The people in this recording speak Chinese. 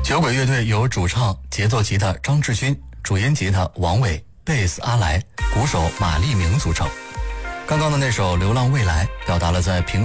酒鬼乐队由主唱、节奏吉他张志勋、主音吉他王伟、贝斯阿来、鼓手马立明组成。刚刚的那首《流浪未来》表达了在平